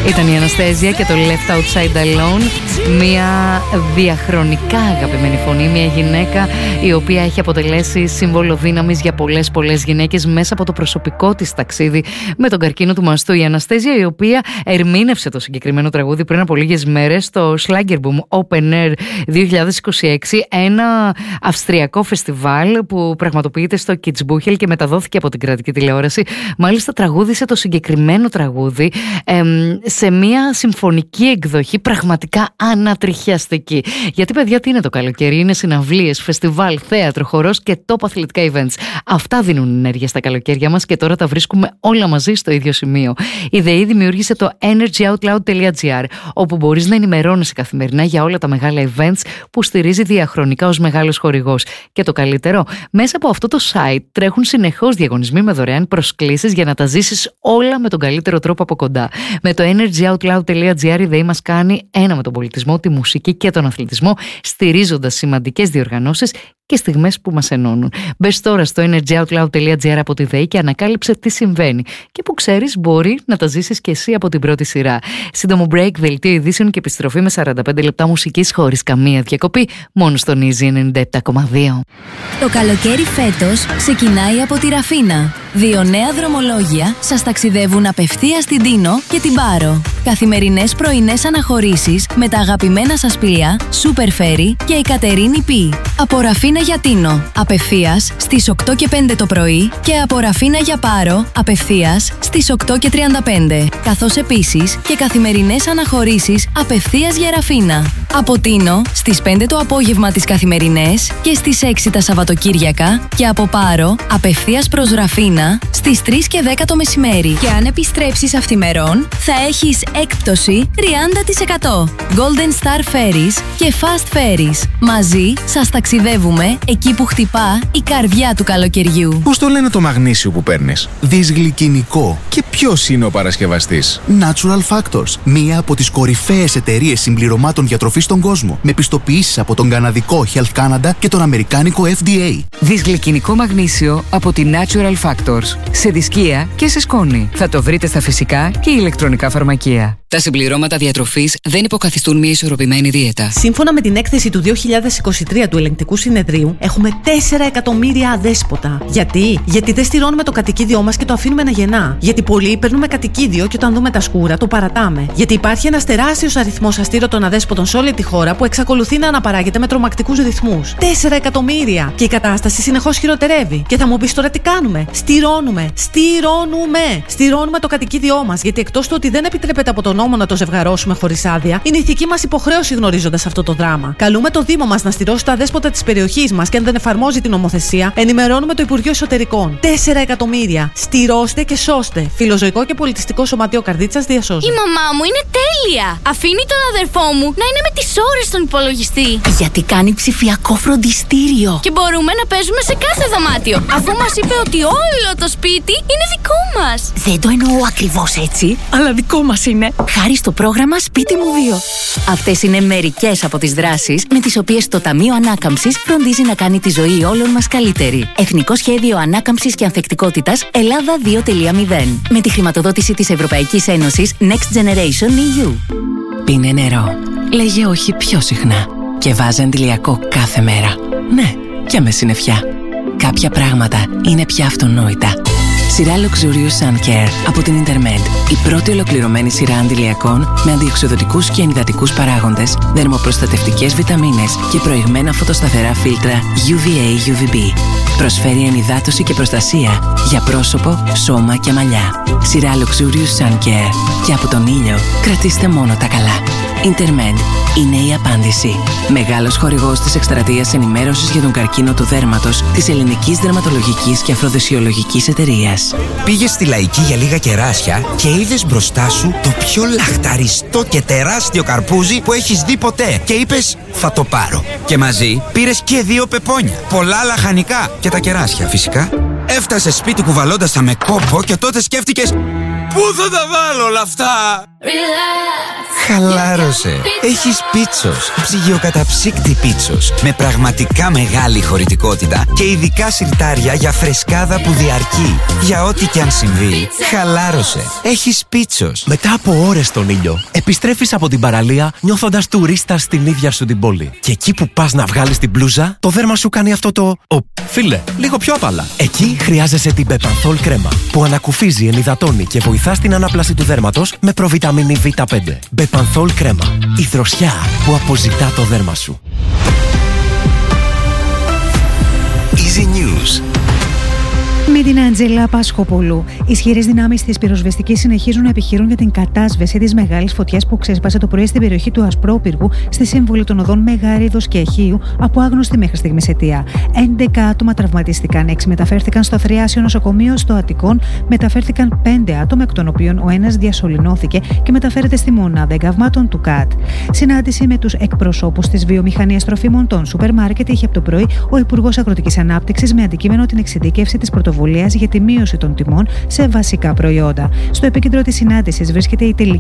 Ήταν η Αναστέζια και το Left Outside Alone. Μια διαχρονικά αγαπημένη φωνή, μια γυναίκα η οποία έχει αποτελέσει σύμβολο δύναμης για πολλές γυναίκες μέσα από το προσωπικό της ταξίδι με τον καρκίνο του μαστού. Η Αναστέζια, η οποία ερμήνευσε το συγκεκριμένο τραγούδι πριν από λίγες μέρες στο Schlagerboom Open Air 2026, ένα αυστριακό φεστιβάλ που πραγματοποιείται στο Kitzbühel και μεταδόθηκε από την κρατική τηλεόραση. Μάλιστα τραγούδισε το συγκεκριμένο τραγούδι σε μια συμφωνική εκδοχή πραγματικά ανατριχιαστική. Γιατί, παιδιά, τι είναι το καλοκαίρι? Είναι συναυλίες, φεστιβάλ, θέατρο, χορός και top αθλητικά events. Αυτά δίνουν ενέργεια στα καλοκαίρια μας και τώρα τα βρίσκουμε όλα μαζί στο ίδιο σημείο. Η ΔΕΗ δημιούργησε το energyoutloud.gr, όπου μπορείς να ενημερώνεσαι καθημερινά για όλα τα μεγάλα events που στηρίζει διαχρονικά ως μεγάλος χορηγός. Και το καλύτερο, μέσα από αυτό το site τρέχουν συνεχώς διαγωνισμοί με δωρεάν προσκλήσεις για να τα ζήσεις όλα με τον καλύτερο τρόπο από κοντά. Με το energyoutloud.gr η ΔΕΗ μας κάνει ένα με τον πολιτισμό, τη μουσική και τον αθλητισμό, στηρίζοντας σημαντικές διοργανώσεις και στιγμές που μας ενώνουν. Μπες τώρα στο energyoutloud.gr από τη ΔΕΗ και ανακάλυψε τι συμβαίνει και που ξέρεις μπορεί να τα ζήσεις και εσύ από την πρώτη σειρά. Σύντομο break, δελτίο ειδήσεων και επιστροφή με 45 λεπτά μουσικής χωρίς καμία διακοπή, μόνο στον Easy 97,2. Το καλοκαίρι φέτος ξεκινάει από τη Ραφίνα. 2 νέα δρομολόγια σας ταξιδεύουν απευθείας στην Τίνο και την Πάρο. Καθημερινές πρωινές αναχωρήσεις με τα αγαπημένα σας πλοία Super Ferry και η Κατερίνη Π. Από Ραφίνα για Τίνο, απευθείας στις 8 και 5 το πρωί και από Ραφίνα για Πάρο, απευθείας στις 8 και 35. Καθώς επίσης και καθημερινές αναχωρήσεις απευθείας για Ραφίνα. Από Τίνο στις 5 το απόγευμα τις καθημερινές και στις 6 τα Σαββατοκύριακα και από Πάρο απευθείας προς Ραφίνα στις 3 και 10 το μεσημέρι. Και αν επιστρέψεις αυθημερών θα έχεις έκπτωση 30%. Golden Star Ferries και Fast Ferries. Μαζί σας ταξιδεύουμε εκεί που χτυπά η καρδιά του καλοκαιριού. Πώς το λένε το μαγνήσιο που παίρνεις? Δυσγλυκινικό. Και ποιος είναι ο παρασκευαστής? Natural Factors. Μία από τις κορυφαίες εταιρείες συμπληρωμάτων διατροφής στον κόσμο. Με πιστοποιήσεις από τον καναδικό Health Canada και τον αμερικάνικο FDA. Δυσγλυκινικό μαγνήσιο από τη Natural Factors. Σε δισκία και σε σκόνη. Θα το βρείτε στα φυσικά και ηλεκτρονικά φαρμακεία. Τα συμπληρώματα διατροφής δεν υποκαθιστούν μια ισορροπημένη δίαιτα. Σύμφωνα με την έκθεση του 2023 του Ελεγκτικού Συνεδρίου, έχουμε 4 εκατομμύρια αδέσποτα. Γιατί δεν στηρώνουμε το κατοικίδιό μας και το αφήνουμε να γεννά. Γιατί πολλοί παίρνουμε κατοικίδιο και όταν δούμε τα σκούρα το παρατάμε. Γιατί υπάρχει ένας τεράστιος αριθμός αστήρωτων αδέσποτων σε όλη τη χώρα που εξακολουθεί να αναπαράγεται με τρομακτικούς ρυθμούς. 4 εκατομμύρια! Και η κατάσταση συνεχώς χειροτερεύει. Και θα μου πεις τώρα τι κάνουμε? Στηρώνουμε το κατοικίδιό μας. Γιατί εκτός του ότι δεν επιτρέπεται από τον νόμο να το ζευγαρώσουμε χωρίς άδεια, είναι ηθική μας υποχρέωση γνωρίζοντας αυτό το δράμα. Καλούμε το Δήμο μας να στηρώσει τα δέσποτα της περιοχής μας και αν δεν εφαρμόζει την νομοθεσία, ενημερώνουμε το Υπουργείο Εσωτερικών. 4 εκατομμύρια! Στηρώστε και σώστε. Φιλοζωικό και πολιτιστικό σωματείο Καρδίτσας διασώζει. Η μαμά μου είναι τέλεια! Αφήνει τον αδερφό μου να είναι με τις ώρες στον υπολογιστή. Γιατί κάνει ψηφιακό φροντιστήριο. Και μπορούμε να παίζουμε σε κάθε δωμάτιο, αφού μας είπε ότι όλο το σπίτι είναι δικό μας. Δεν το εννοώ ακριβώς έτσι, αλλά δικό μας είναι. Χάρη στο πρόγραμμα Σπίτι μου 2. Αυτές είναι μερικές από τις δράσεις με τις οποίες το Ταμείο Ανάκαμψης φροντίζει να κάνει τη ζωή όλων μας καλύτερη. Εθνικό Σχέδιο Ανάκαμψης και Ανθεκτικότητας Ελλάδα 2.0. Με τη χρηματοδότηση της Ευρωπαϊκής Ένωσης Next Generation EU. Πίνε νερό. Λέγε όχι πιο συχνά. Και βάζε αντιλιακό κάθε μέρα. Ναι, και με συννεφιά. Κάποια πράγματα είναι πια αυτονόητα. Σειρά Luxurious Sun Care από την Intermed. Η πρώτη ολοκληρωμένη σειρά αντιλιακών με αντιοξυδοτικούς και ενυδατικούς παράγοντες, δερμοπροστατευτικές βιταμίνες και προηγμένα φωτοσταθερά φίλτρα UVA-UVB. Προσφέρει ενυδάτωση και προστασία για πρόσωπο, σώμα και μαλλιά. Σειρά Luxurious Sun Care. Και από τον ήλιο κρατήστε μόνο τα καλά. Intermed είναι η απάντηση. Μεγάλος χορηγός της εκστρατείας ενημέρωσης για τον καρκίνο του δέρματος της Ελληνικής Δερματολογικής και Αφροδεσιολογικής Εταιρείας. Πήγες στη Λαϊκή για λίγα κεράσια και είδες μπροστά σου το πιο λαχταριστό και τεράστιο καρπούζι που έχεις δει ποτέ. Και είπες, θα το πάρω. Και μαζί πήρες και 2 πεπόνια. Πολλά λαχανικά και τα κεράσια φυσικά. Έφτασες σπίτι κουβαλώντας τα με κόπο και τότε σκέφτηκες, Πού θα τα βάλω όλα αυτά? Χαλάρωσε. Έχεις Πίτσος. Ψυγειοκαταψύκτη Πίτσος. Με πραγματικά μεγάλη χωρητικότητα και ειδικά συρτάρια για φρεσκάδα που διαρκεί. Για ό,τι και αν συμβεί, χαλάρωσε. Έχεις Πίτσος. Μετά από ώρες στον ήλιο, επιστρέφεις από την παραλία νιώθοντας τουρίστας στην ίδια σου την πόλη. Και εκεί που πας να βγάλεις την μπλούζα, το δέρμα σου κάνει αυτό το φίλε, λίγο πιο απαλά. Εκεί χρειάζεσαι την Bepanthol κρέμα, που ανακουφίζει, ενυδατώνει και βοηθά στην ανάπλαση του δέρματος με προβιταμίνη Β5. Bepanthol κρέμα. Η δροσιά που αποζητά το δέρμα σου. Easy News. Με την Αντζέλα Πασχοπούλου. Ισχυρές δυνάμεις της πυροσβεστικής συνεχίζουν να επιχειρούν για την κατάσβεση της μεγάλης φωτιάς που ξέσπασε το πρωί στην περιοχή του Ασπρόπυργου, στη σύμβολη των οδών Μεγάριδος και Αιχείου, από άγνωστη μέχρι στιγμής αιτία. 11 άτομα τραυματίστηκαν, 6 μεταφέρθηκαν στο Θριάσιο νοσοκομείο στο Αττικόν, μεταφέρθηκαν 5 άτομα, εκ των οποίων ο ένας διασωληνώθηκε και μεταφέρεται στη μονάδα εγκαυμάτων του ΚΑΤ. Συνάντηση με τους εκπροσώπους της βιομηχανίας τροφίμων των σούπερ μάρκετ είχε από το πρωί ο Υπουργός Αγροτικής Ανάπτυξης με αντικείμενο την εξειδίκευση της πρωτοβουλίας για τη μείωση των τιμών σε βασικά προϊόντα. Στο επίκεντρο της συνάντησης βρίσκεται η τελική